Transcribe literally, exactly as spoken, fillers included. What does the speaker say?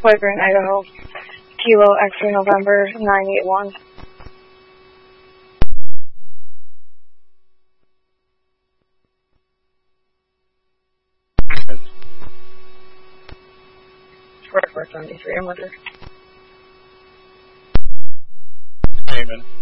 Wyvern, Idaho. Kilo X-ray November nine eight one. four four seventy-three, I'm with her. Amen.